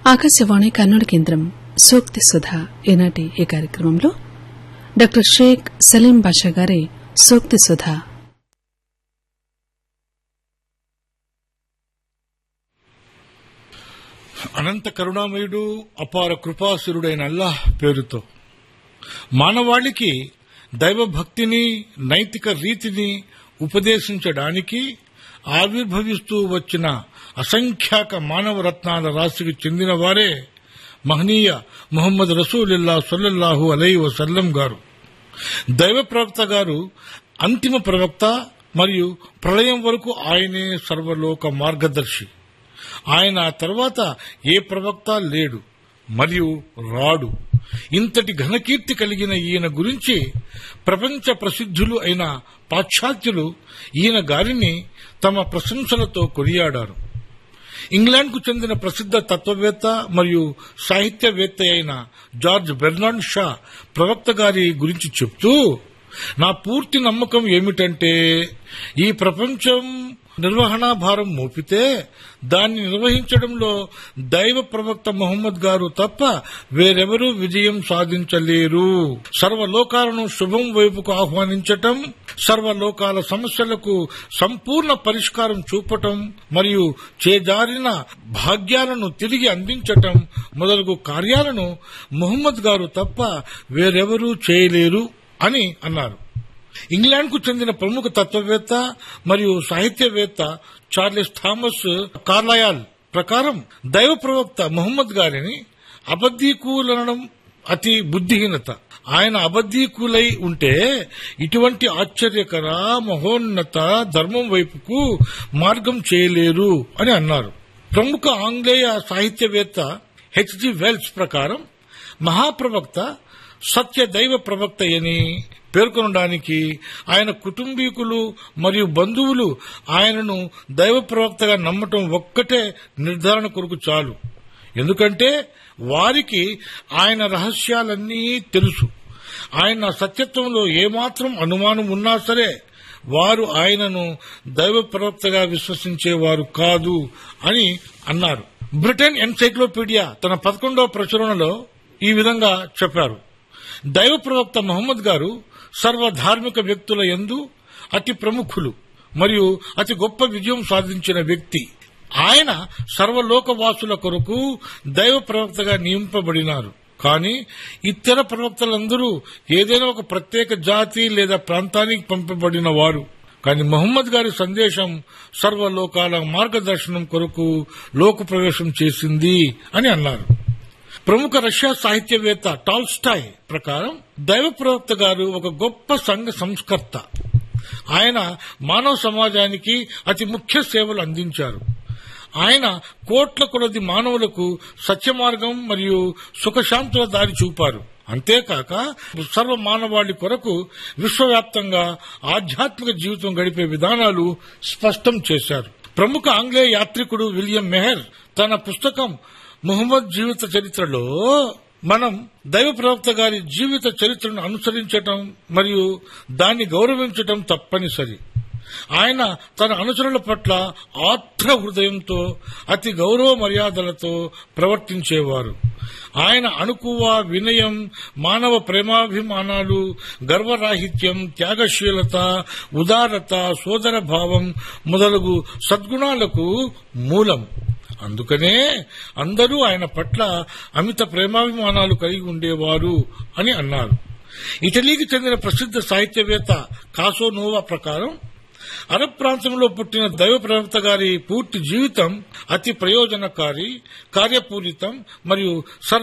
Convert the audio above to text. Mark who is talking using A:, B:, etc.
A: ఆకాశవాణి కర్నూలు కేంద్రం సూక్తి సుధ ఈనాటి ఈ కార్యక్రమంలో డాక్టర్ షేక్ సలీం బాషా గారి సూక్తి సుధ.
B: అనంత కరుణామయుడు అపార కృపాసురుడైన అల్లాహ్ పేరుతో మానవాళికి దైవభక్తిని నైతిక రీతిని ఉపదేశించడానికి ఆవిర్భవిస్తూ వచ్చిన అసంఖ్యాక మానవ రత్నాల రాశికి చెందిన వారే మహనీయ ముహమ్మద్ రసూలుల్లా సల్లల్లాహు అలైహి వసల్లం గారు. దైవ ప్రవక్త గారు అంతిమ ప్రవక్త మరియు ప్రళయం వరకు ఆయనే సర్వలోక మార్గదర్శి. ఆయన తర్వాత ఏ ప్రవక్త లేడు మరియు రాడు. ఇంతటి ఘనకీర్తి కలిగిన ఈయన గురించి ప్రపంచ ప్రసిద్ధులు అయిన పాశ్చాత్యులు ఈయన గారిని తమ ప్రశంసలతో కొనియాడారు. ఇంగ్లాండ్కు చెందిన ప్రసిద్ధ తత్వవేత్త మరియు సాహిత్యవేత్త అయిన జార్జ్ బెర్నార్డ్ షా ప్రవక్త గారి గురించి చెప్తూ, నా పూర్తి నమ్మకం ఏమిటంటే ఈ ప్రపంచం నిర్వహణా భారం మోపితే దాన్ని నిర్వహించడంలో దైవ ప్రవక్త ముహమ్మద్ గారు తప్ప వేరెవరూ విజయం సాధించలేరు. సర్వలోకాలను శుభం వైపుకు ఆహ్వానించటం, సర్వలోకాల సమస్యలకు సంపూర్ణ పరిష్కారం చూపటం మరియు చేజారిన భాగ్యాలను తిరిగి అందించటం మొదలగు కార్యాలను ముహమ్మద్ గారు తప్ప వేరెవరూ చేయలేరు అని అన్నారు. ఇంగ్లాండ్కు చెందిన ప్రముఖ తత్వవేత్త మరియు సాహిత్యవేత్త చార్లెస్ థామస్ కార్లయాల్ ప్రకారం దైవ ప్రవక్త ముహమ్మద్ గారిని అబద్ధీకులనడం అతి బుద్ధిహీనత. ఆయన అబద్ధీకులై ఉంటే ఇటువంటి ఆశ్చర్యకర మహోన్నత ధర్మం వైపుకు మార్గం చేయలేరు అని అన్నారు. ప్రముఖ ఆంగ్లేయ సాహిత్యవేత్త హెచ్జి వెల్స్ ప్రకారం మహాప్రవక్త సత్య దైవ ప్రవక్త అని పేర్కొనడానికి ఆయన కుటుంబీకులు మరియు బంధువులు ఆయనను దైవ ప్రవక్తగా నమ్మటం ఒక్కటే నిర్ధారణ కొరకు చాలు. ఎందుకంటే వారికి ఆయన రహస్యాలన్నీ తెలుసు. ఆయన సత్యత్వంలో ఏమాత్రం అనుమానం ఉన్నా సరే వారు ఆయనను దైవ ప్రవక్తగా విశ్వసించేవారు కాదు అని అన్నారు. బ్రిటన్ ఎన్సైక్లోపీడియా తన 11వ ప్రచురణలో ఈ విధంగా చెప్పారు. దైవ ప్రవక్త ముహమ్మద్ గారు సర్వధార్మిక వ్యక్తుల యందు అతి ప్రముఖులు మరియు అతి గొప్ప విజయం సాధించిన వ్యక్తి. ఆయన సర్వలోకవాసుల కొరకు దైవ ప్రవక్తగా నియమింపబడినారు. కానీ ఇతర ప్రవక్తలందరూ ఏదైనా ఒక ప్రత్యేక జాతి లేదా ప్రాంతానికి పంపబడిన వారు. కానీ ముహమ్మద్ గారి సందేశం సర్వలోకాల మార్గదర్శనం కొరకు లోక ప్రవేశం చేసింది అని అన్నారు. ప్రముఖ రష్యా సాహిత్యవేత్త టాల్స్టాయ్ ప్రకారం దైవ ప్రవక్త గారు ఒక గొప్ప సంఘ సంస్కర్త. ఆయన మానవ సమాజానికి అతి ముఖ్య సేవలు అందించారు. ఆయన కోట్ల కొలది మానవులకు సత్యమార్గం మరియు సుఖశాంతుల దారి చూపారు. అంతేకాక సర్వ మానవాళి కొరకు విశ్వవ్యాప్తంగా ఆధ్యాత్మిక జీవితం గడిపే విధానాలు స్పష్టం చేశారు. ప్రముఖ ఆంగ్లేయ యాత్రికుడు విలియం మెహర్ తన పుస్తకం ముహమ్మద్ జీవిత చరిత్రలో మనం దైవ ప్రవక్త గారి జీవిత చరిత్రను అనుసరించటం మరియు దాన్ని గౌరవించటం తప్పనిసరి. ఆయన తన అనుచరుల పట్ల ఆర్ద్ర హృదయంతో అతి గౌరవ మర్యాదలతో ప్రవర్తించేవారు. ఆయన అణుకువ, వినయం, మానవ ప్రేమాభిమానాలు, గర్వరాహిత్యం, త్యాగశీలత, ఉదారత, సోదర భావం మొదలగు సద్గుణాలకు మూలం. అందుకనే అందరూ ఆయన పట్ల అమిత ప్రేమాభిమానాలు కలిగి ఉండేవారు అని అన్నారు. ఇటలీకి చెందిన ప్రసిద్ధ సాహిత్యవేత్త కాసోనోవా ప్రకారం అరబ్ ప్రాంతంలో పుట్టిన దైవ ప్రవక్త గారి పూర్తి జీవితం అతి ప్రయోజనకారి, కార్యపూరితం మరియు